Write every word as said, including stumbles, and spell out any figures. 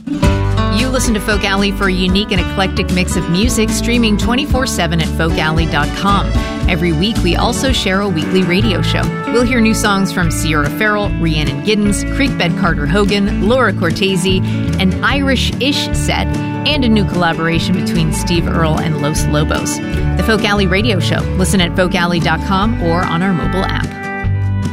You listen to Folk Alley for a unique and eclectic mix of music, streaming twenty-four seven at folk alley dot com. Every week, we also share a weekly radio show. We'll hear new songs from Sierra Farrell, Rhiannon Giddens, Creekbed Carter Hogan, Laura Cortese, an Irish-ish set, and a new collaboration between Steve Earle and Los Lobos. The Folk Alley Radio Show. Listen at folk alley dot com or on our mobile app.